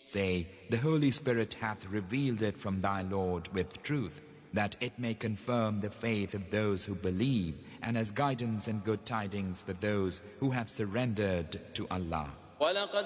Say, the Holy Spirit hath revealed it from thy Lord with truth, that it may confirm the faith of those who believe, and as guidance and good tidings for those who have surrendered to Allah.